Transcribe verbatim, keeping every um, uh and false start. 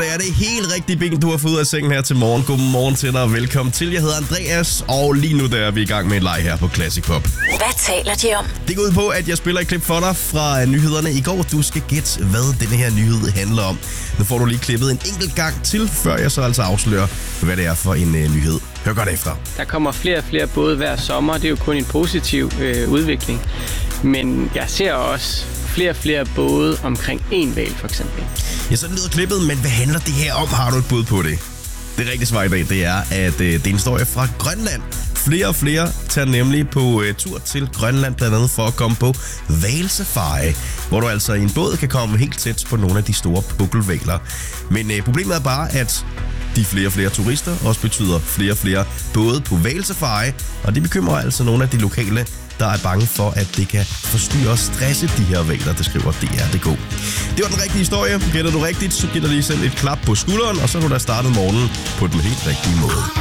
det er det helt rigtige ben, du har fået ud af sengen her til morgen. Godmorgen til dig og velkommen til. Jeg hedder Andreas, og lige nu der er vi i gang med en leg her på Classic Pop. Hvad taler de om? Det går ud på, at jeg spiller et klip for dig fra nyhederne i går. Du skal gætte, hvad denne her nyhed handler om. Nu får du lige klippet en enkelt gang til, før jeg så altså afslører, hvad det er for en uh, nyhed. Hør godt efter. Der kommer flere og flere både hver sommer. Det er jo kun en positiv øh, udvikling. Men jeg ser også flere og flere både omkring en hval, for eksempel. Ja, sådan lyder klippet, men hvad handler det her om? Har du et bud på det? Det rigtige svar i dag, det er, at øh, det er en historie fra Grønland. Flere og flere tager nemlig på øh, tur til Grønland, blandt andet for at komme på hvalsafari, hvor du altså i en båd kan komme helt tæt på nogle af de store pukkelhvaler. Men øh, problemet er bare, at de flere og flere turister også betyder flere og flere både på hvalsafari, og det bekymrer altså nogle af de lokale, der er bange for, at det kan forstyrre og stresse de her hvaler, det skriver D R punktum d k. Det var den rigtige historie. Gætter du rigtigt, så giver dig lige selv et klap på skulderen, og så har du da startet morgenen på den helt rigtige måde.